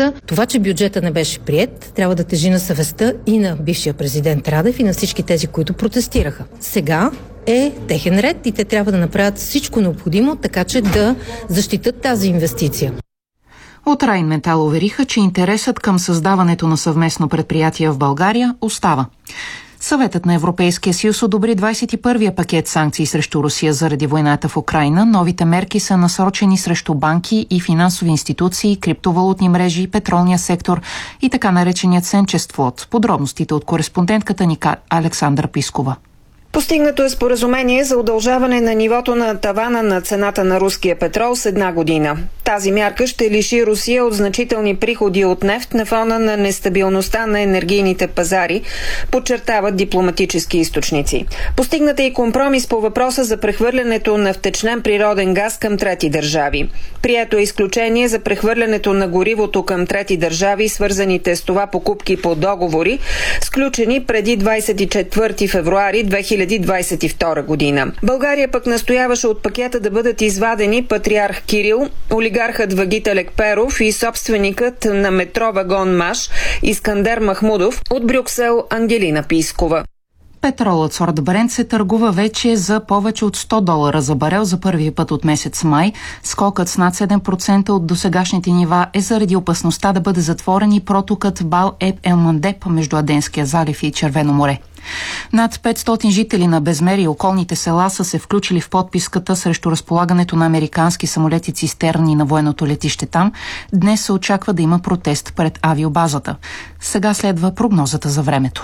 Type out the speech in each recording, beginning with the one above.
момента това, че бюджета не беше приет, трябва да тежи на съвестта и на бившия президент Радев и на всички тези, които протестираха. Сега е техен ред и те трябва да направят всичко необходимо, така че да защитат тази инвестиция. От Райнметал увериха, че интересът към създаването на съвместно предприятие в България остава. Съветът на Европейския съюз одобри 21-я пакет санкции срещу Русия заради войната в Украйна. Новите мерки са насочени срещу банки и финансови институции, криптовалутни мрежи, петролния сектор и така нареченият сенчест флот. Подробностите от кореспондентката ни Александра Пискова. Постигнато е споразумение за удължаване на нивото на тавана на цената на руския петрол с 1 година. Тази мярка ще лиши Русия от значителни приходи от нефт на фона на нестабилността на енергийните пазари, подчертават дипломатически източници. Постигнат е и компромис по въпроса за прехвърлянето на втечнен природен газ към трети държави. Прието е изключение за прехвърлянето на горивото към трети държави, свързаните с това покупки по договори, сключени преди 24 февруари 2022 година. България пък настояваше от пакета да бъдат извадени патриарх Кирил, олигархът Вагит Алекперов и собственикът на метро вагон МАШ Искандер Махмудов, от Брюксел Ангелина Пискова. Петролът сорт Брент се търгува вече за повече от $100 за барел за първи път от месец май. Скокът с над 7% от досегашните нива е заради опасността да бъде затворен и протокът Бал Еб Ел Мандеб между Аденския залив и Червено море. Над 500 жители на Безмер и околните села са се включили в подписката срещу разполагането на американски самолети цистерни на военното летище там. Днес се очаква да има протест пред авиобазата. Сега следва прогнозата за времето.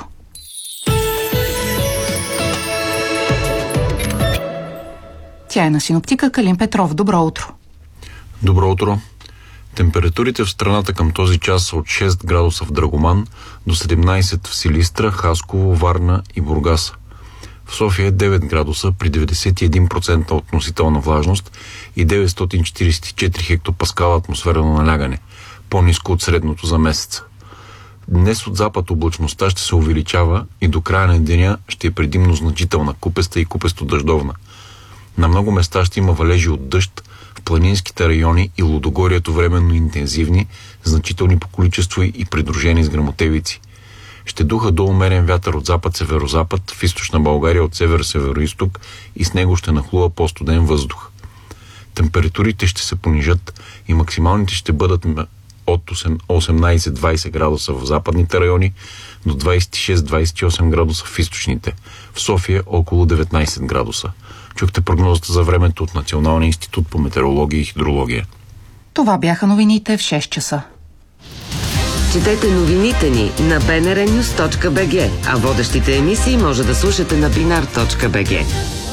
Тя е на синоптика Калин Петров. Добро утро! Добро утро! Температурите в страната към този час са от 6 градуса в Драгоман до 17 в Силистра, Хасково, Варна и Бургас. В София е 9 градуса при 91% относителна влажност и 944 хектопаскала атмосферно налягане, по-ниско от средното за месеца. Днес от запад облачността ще се увеличава и до края на деня ще е предимно значителна, купеста и купесто-дъждовна. На много места ще има валежи от дъжд, в планинските райони и лудогорието временно интензивни, значителни по количество и придружени с гръмотевици. Ще духа до умерен вятър от запад-северозапад, в източна България от север-североизток и с него ще нахлува по-студен въздух. Температурите ще се понижат и максималните ще бъдат от 18-20 градуса в западните райони до 26-28 градуса в източните. В София около 19 градуса. Чухте прогнозата за времето от Националния институт по метеорология и хидрология. Това бяха новините в 6 часа. Четете новините ни на bnrnews.bg, а водещите емисии може да слушате на binar.bg.